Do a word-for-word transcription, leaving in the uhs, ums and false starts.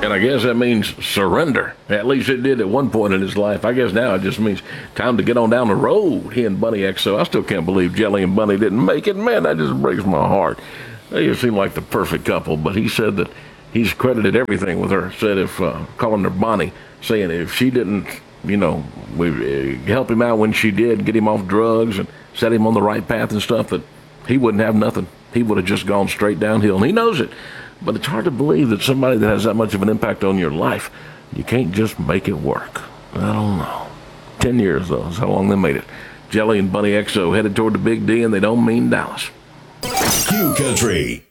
And I guess that means surrender. At least it did at one point in his life. I guess now it just means time to get on down the road. He and Bunny X O. I still can't believe Jelly and Bunny didn't make it. Man, that just breaks my heart. They just seem like the perfect couple. But he said that he's credited everything with her. Said if, uh, calling her Bonnie, saying if she didn't, you know, we, uh, help him out when she did, get him off drugs and set him on the right path and stuff, that he wouldn't have nothing. He would have just gone straight downhill. And he knows it. But it's hard to believe that somebody that has that much of an impact on your life, you can't just make it work. I don't know. Ten years, though, is how long they made it. Jelly and Bunny X O headed toward the Big D, and they don't mean Dallas. Q Country.